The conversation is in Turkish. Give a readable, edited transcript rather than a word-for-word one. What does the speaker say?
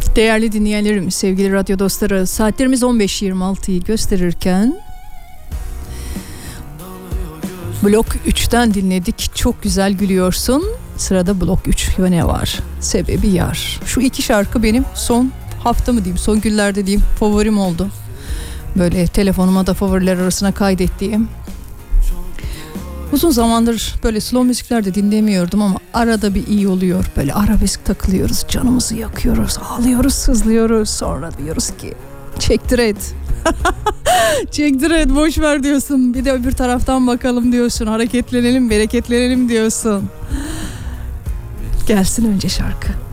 Değerli dinleyenlerim, sevgili radyo dostları, saatlerimiz 15.26'yı gösterirken Blok 3'ten dinledik. Çok güzel gülüyorsun. Sırada Blok 3 ve ne var? Sebebi yar. Şu iki şarkı benim son hafta mı diyeyim, son günlerde diyeyim, favorim oldu. Böyle telefonuma da favoriler arasına kaydettiğim. Uzun zamandır böyle slow müzikler de dinlemiyordum ama arada bir iyi oluyor. Böyle arabesk takılıyoruz, canımızı yakıyoruz, ağlıyoruz, sızlıyoruz. Sonra diyoruz ki çektir et. Çektir et, boş ver diyorsun. Bir de öbür taraftan bakalım diyorsun. Hareketlenelim, bereketlenelim diyorsun. Gelsin önce şarkı.